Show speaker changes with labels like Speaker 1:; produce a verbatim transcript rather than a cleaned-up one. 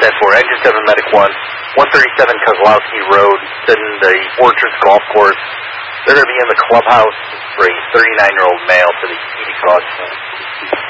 Speaker 1: ten four, engine seven, medic one, one thirty-seven Kozlowski Road, in the Orchards Golf Course. They're going to be in the clubhouse for a thirty-nine-year-old male for the heating cause.